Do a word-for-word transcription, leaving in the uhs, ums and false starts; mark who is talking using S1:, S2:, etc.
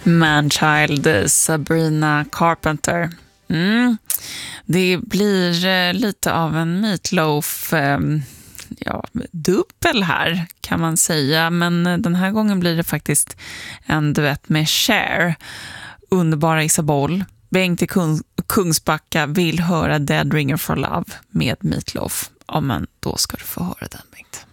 S1: Manchild, Sabrina Carpenter. Mm. Det blir eh, lite av en Meatloaf eh, ja, dubbel här kan man säga. Men eh, den här gången blir det faktiskt en duett med Cher. Underbara Isabelle. Bengt i Kung- Kungsbacka vill höra Dead Ringer for Love med Meatloaf. Ja, men då ska du få höra den, Bengt.